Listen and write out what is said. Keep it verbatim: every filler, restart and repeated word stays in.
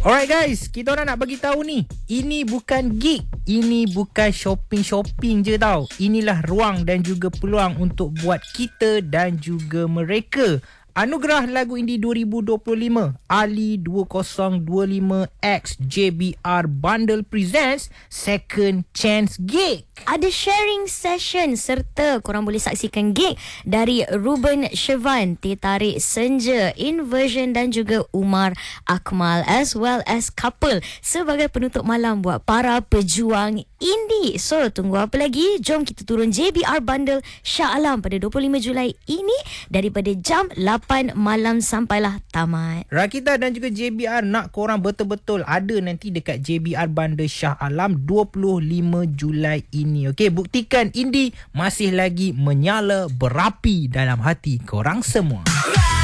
Alright guys, kita orang nak bagi tahu ni, ini bukan gig, ini bukan shopping-shopping je tau. Inilah ruang dan juga peluang untuk buat kita dan juga mereka. Anugerah Lagu Indie dua ribu dua puluh lima Ali dua kosong dua lima X J B R Bundle presents Second Chance Gig. Ada sharing session serta korang boleh saksikan gig dari Ruben Sivan, Teh Tarik Senja, Inversion dan juga Umar Akmal as well as Couple sebagai penutup malam buat para pejuang indie. So tunggu apa lagi? Jom kita turun J B R Bundle Shah Alam pada dua puluh lima Julai ini daripada jam lapan malam sampailah tamat. Rakita dan juga J B R nak korang betul-betul ada nanti dekat J B R Bundle Shah Alam dua puluh lima Julai ini. Okey, buktikan indie masih lagi menyala berapi dalam hati korang semua.